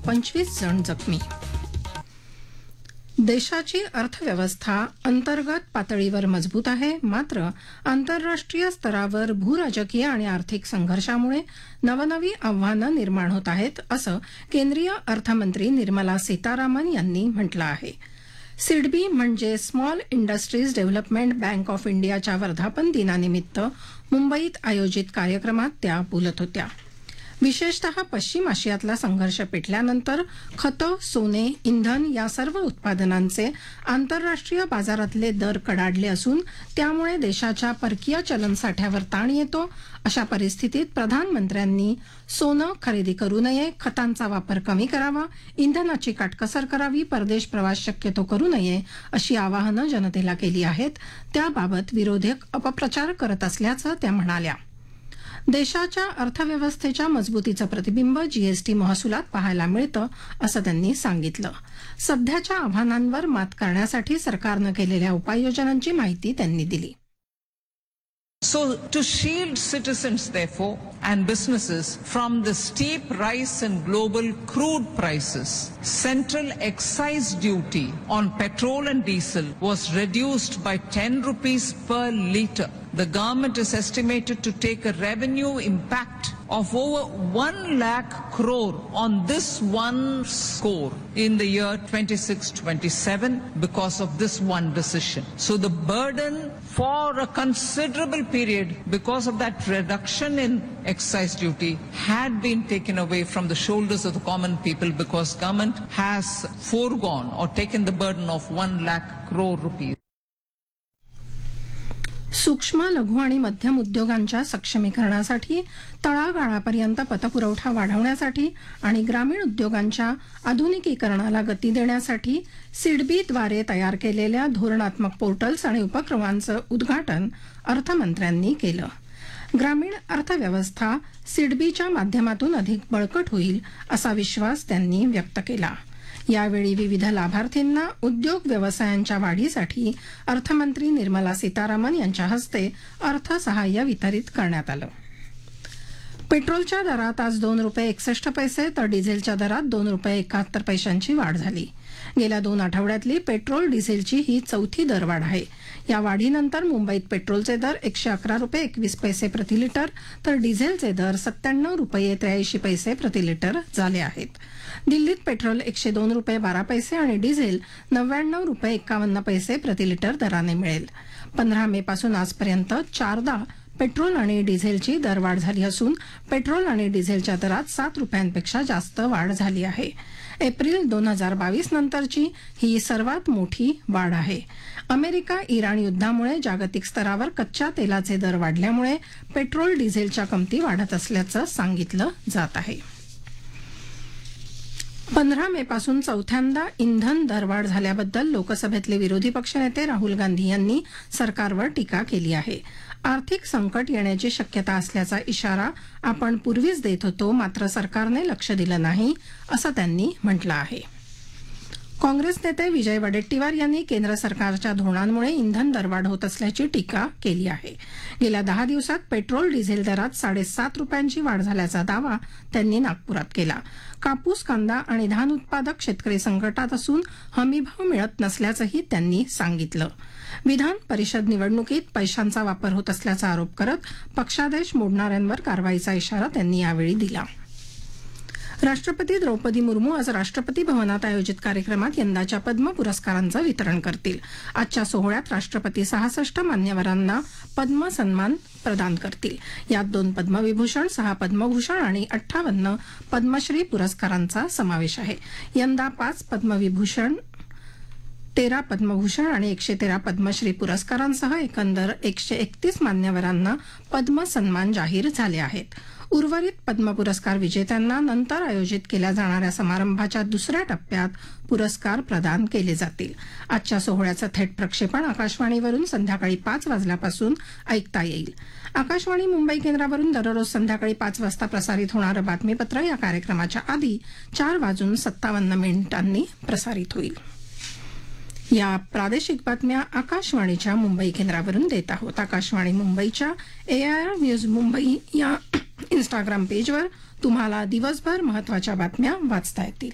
25 जण जखमी. देशाची अर्थव्यवस्था अंतर्गत पातळीवर मजबूत आहे, मात्र आंतरराष्ट्रीय स्तरावर भूराजकीय आणि आर्थिक संघर्षामुळे नवनवी आव्हानं निर्माण होत आहेत, असं केंद्रीय अर्थमंत्री निर्मला सीतारामन यांनी म्हटलं आहे. सिडबी म्हणजे small industries development bank of इंडियाच्या वर्धापन दिनानिमित्त मुंबईत आयोजित कार्यक्रमात त्या बोलत होत्या. विशेषतः पश्चिम आशियातला संघर्ष पेटल्यानंतर खतं, सोने, इंधन या सर्व उत्पादनांचे आंतरराष्ट्रीय बाजारातले दर कडाडले असून त्यामुळे देशाच्या परकीय चलन साठ्यावर ताण येतो. अशा परिस्थितीत प्रधानमंत्र्यांनी सोनं खरेदी करू नये, खतांचा वापर कमी करावा, इंधनाची काटकसर करावी, परदेश प्रवास शक्यतो करू नये अशी आवाहनं जनतेला केली आहेत. त्याबाबत विरोधक अपप्रचार करत असल्याचं त्या म्हणाल्या. देशाच्या अर्थव्यवस्थेच्या मजबूतीचं प्रतिबिंब जीएसटी महसुलात पाहायला मिळतं, असं त्यांनी सांगितलं. सध्याच्या आव्हानांवर मात करण्यासाठी सरकारनं केलेल्या उपाययोजनांची माहिती त्यांनी दिली. So, to shield citizens, therefore, and businesses from the steep rise in global crude prices, central excise duty on petrol and diesel was reduced by 10 rupees per litre. The government is estimated to take a revenue impact of over 1 lakh crore on this one score in the year 26-27 because of this one decision. So the burden for a considerable period because of that reduction in excise duty had been taken away from the shoulders of the common people because government has foregone or taken the burden of 1 lakh crore rupees. सूक्ष्म, लघु आणि मध्यम उद्योगांच्या सक्षमीकरणासाठी, तळागाळापर्यंत पतपुरवठा वाढवण्यासाठी आणि ग्रामीण उद्योगांच्या आधुनिकीकरणाला गती देण्यासाठी सिडबीद्वारे तयार केलेल्या धोरणात्मक पोर्टल्स आणि उपक्रमांचं उद्घाटन अर्थमंत्र्यांनी केलं. ग्रामीण अर्थव्यवस्था सिडबीच्या माध्यमातून अधिक बळकट होईल असा विश्वास त्यांनी व्यक्त केला. यावेळी विविध लाभार्थींना उद्योग व्यवसायांच्या वाढीसाठी अर्थमंत्री निर्मला सीतारामन यांच्या हस्ते अर्थसहाय्य वितरित करण्यात आलं. पेट्रोलच्या दरात आज 2 रुपये 61 पैसे तर डिझेलच्या दरात 2 रुपये 71 पैशांची वाढ झाली. गेल्या 2 आठवड्यातली पेट्रोल डिझेलची ही चौथी दरवाढ आहे. या वाढीनंतर मुंबईत पेट्रोलचे दर 111 रुपये 21 पैसे प्रति लिटर तर डिझेलचे दर 97 रुपये 83 पैसे प्रति लिटर झाले आहेत. दिल्लीत पेट्रोल 102 रुपये 12 पैसे आणि डिझेल 99 रुपये 51 पैसे प्रति लिटर दराने मिळेल. 15 मे पासून आजपर्यंत 4दा पेट्रोल आणि डिझेलची दरवाढ झाली असून पेट्रोल आणि डिझेलच्या दरात 7 रुपयांपेक्षा जास्त वाढ झाली आहे. एप्रिल 2022 नंतरची ही सर्वात मोठी वाढ आहे. अमेरिका इराण युद्धामुळे जागतिक स्तरावर कच्च्या तेलाचे दर वाढल्यामुळे पेट्रोल डिझेलच्या किमती वाढत असल्याचं सांगितलं जात आहे. 15 मे पासून चौथ्यांदा इंधन दरवाढ झाल्याबद्दल लोकसभेतले विरोधी पक्षनेते राहुल गांधी यांनी सरकारवर टीका केली आहे. आर्थिक संकट येण्याची शक्यता असल्याचा इशारा आपण पूर्वीच देत होतो, मात्र सरकारने लक्ष दिलं नाही, असं त्यांनी म्हटलं आहे. काँग्रेस नेते विजय वडेट्टीवार यांनी केंद्र सरकारच्या धोरणांमुळे इंधन दरवाढ होत असल्याची टीका केली आहे. गेल्या 10 दिवसात पेट्रोल डिझेल दरात 7.5 रुपयांची वाढ झाल्याचा दावा त्यांनी नागपुरात केला. कापूस, कांदा आणि धान उत्पादक शेतकरी संकटात असून हमीभाव मिळत नसल्याचंही त्यांनी सांगितलं. विधान परिषद निवडणुकीत पैशांचा वापर होत असल्याचा आरोप करत पक्षादेश मोडणाऱ्यांवर कारवाईचा इशारा त्यांनी यावेळी दिला. राष्ट्रपती द्रौपदी मुर्मू आज राष्ट्रपती भवनात आयोजित कार्यक्रमात यंदाच्या पद्म पुरस्कारांचं वितरण करतील. आजच्या सोहळ्यात राष्ट्रपती 66 मान्यवरांना पद्म सन्मान प्रदान करतील. यात 2 पद्मविभूषण, 6 पद्मभूषण आणि 58 पद्मश्री पुरस्कारांचा समावेश आहे. यंदा 5 पद्मविभूषण, 13 पद्मभूषण आणि 113 पद्मश्री पुरस्कारांसह एकंदर 131 मान्यवरांना पद्म सन्मान जाहीर झाले आहेत. उर्वरित पद्म पुरस्कार विजेत्यांना नंतर आयोजित केल्या जाणाऱ्या समारंभाच्या दुसऱ्या टप्प्यात पुरस्कार प्रदान केले जातील. आजच्या सोहळ्याचं थेट प्रक्षेपण आकाशवाणीवरून संध्याकाळी 5 वाजल्यापासून ऐकता येईल. आकाशवाणी मुंबई केंद्रावरून दररोज संध्याकाळी 5 वाजता प्रसारित होणारं बातमीपत्र या कार्यक्रमाच्या आधी 4:57 प्रसारित होईल. या प्रादेशिक बातम्या आकाशवाणीच्या मुंबई केंद्रावरून देत आहोत. आकाशवाणी मुंबईच्या AIR न्यूज मुंबई या इंस्टाग्राम पेजवर तुम्हाला दिवसभर महत्त्वाच्या बातम्या वाचता येतील.